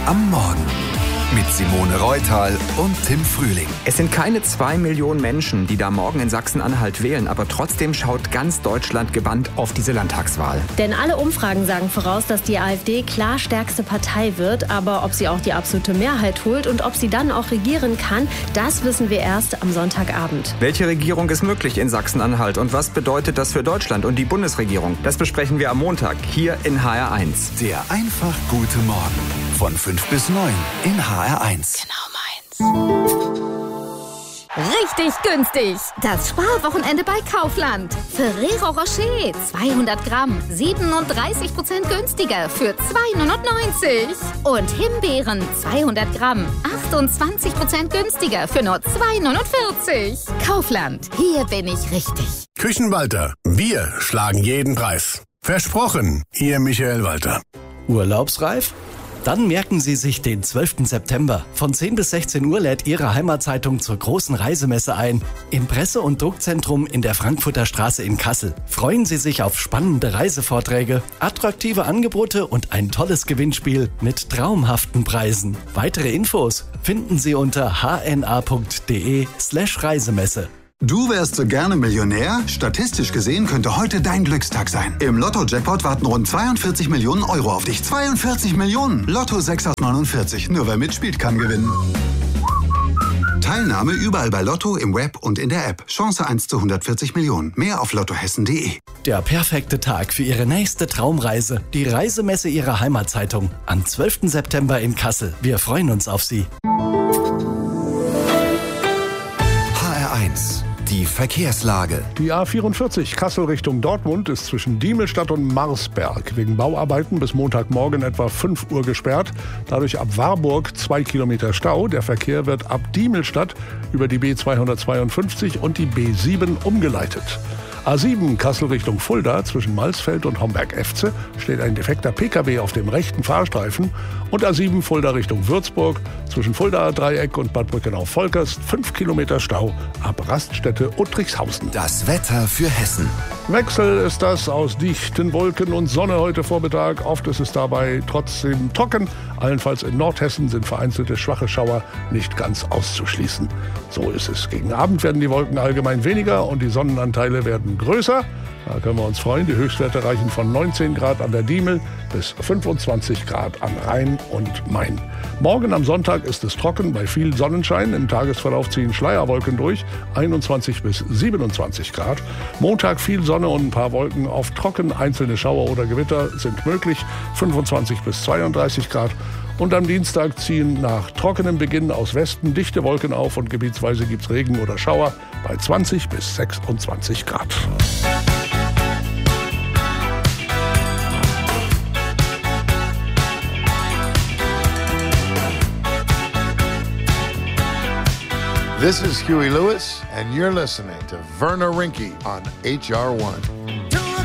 am Morgen mit Simone Reutal und Tim Frühling. Es sind keine 2 Millionen Menschen, die da morgen in Sachsen-Anhalt wählen, aber trotzdem schaut ganz Deutschland gebannt auf diese Landtagswahl. Denn alle Umfragen sagen voraus, dass die AfD klar stärkste Partei wird, aber ob sie auch die absolute Mehrheit holt und ob sie dann auch regieren kann, das wissen wir erst am Sonntagabend. Welche Regierung ist möglich in Sachsen-Anhalt und was bedeutet das für Deutschland und die Bundesregierung? Das besprechen wir am Montag hier in HR1. Der einfach gute Morgen von 5 bis 9 in HR1. Genau meins. Richtig günstig. Das Sparwochenende bei Kaufland. Ferrero Rocher 200 Gramm 37% günstiger für 2,99 €. Und Himbeeren 200 Gramm 28% günstiger für nur 2,49 €. Kaufland, hier bin ich richtig. Küchenwalter, wir schlagen jeden Preis. Versprochen, Ihr Michael Walter. Urlaubsreif? Dann merken Sie sich den 12. September. Von 10 bis 16 Uhr lädt Ihre Heimatzeitung zur großen Reisemesse ein. Im Presse- und Druckzentrum in der Frankfurter Straße in Kassel. Freuen Sie sich auf spannende Reisevorträge, attraktive Angebote und ein tolles Gewinnspiel mit traumhaften Preisen. Weitere Infos finden Sie unter hna.de/Reisemesse. Du wärst so gerne Millionär? Statistisch gesehen könnte heute dein Glückstag sein. Im Lotto-Jackpot warten rund 42 Millionen Euro auf dich. 42 Millionen! Lotto 6 aus 49. Nur wer mitspielt, kann gewinnen. Teilnahme überall bei Lotto, im Web und in der App. Chance 1 zu 140 Millionen. Mehr auf lottohessen.de. Der perfekte Tag für Ihre nächste Traumreise. Die Reisemesse Ihrer Heimatzeitung. Am 12. September in Kassel. Wir freuen uns auf Sie. HR1. Die Verkehrslage. Die A44 Kassel Richtung Dortmund ist zwischen Diemelstadt und Marsberg wegen Bauarbeiten bis Montagmorgen etwa 5 Uhr gesperrt. Dadurch ab Warburg 2 Kilometer Stau. Der Verkehr wird ab Diemelstadt über die B252 und die B7 umgeleitet. A7 Kassel Richtung Fulda zwischen Malsfeld und Homberg-Efze steht ein defekter Pkw auf dem rechten Fahrstreifen. Und A7 Fulda Richtung Würzburg zwischen Fuldaer Dreieck und Bad Brückenau-Volkers 5 Kilometer Stau ab Raststätte Uttrichshausen. Das Wetter für Hessen. Wechsel ist das aus dichten Wolken und Sonne heute Vormittag. Oft ist es dabei trotzdem trocken. Allenfalls in Nordhessen sind vereinzelte schwache Schauer nicht ganz auszuschließen. So ist es. Gegen Abend werden die Wolken allgemein weniger und die Sonnenanteile werden größer. Da können wir uns freuen. Die Höchstwerte reichen von 19 Grad an der Diemel bis 25 Grad am Rhein und Main. Morgen am Sonntag ist es trocken bei viel Sonnenschein. Im Tagesverlauf ziehen Schleierwolken durch, 21 bis 27 Grad. Montag viel Sonne und ein paar Wolken, oft trocken. Einzelne Schauer oder Gewitter sind möglich, 25 bis 32 Grad. Und am Dienstag ziehen nach trockenem Beginn aus Westen dichte Wolken auf und gebietsweise gibt es Regen oder Schauer bei 20 bis 26 Grad. This is Huey Lewis, and you're listening to Werner Rinke on HR1.